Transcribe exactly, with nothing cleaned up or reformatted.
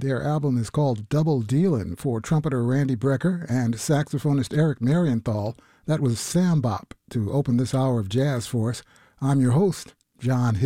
Their album is called Double Dealin'. For trumpeter Randy Brecker and saxophonist Eric Marienthal, that was Sam Bop to open this hour of jazz for us. I'm your host, John Hill.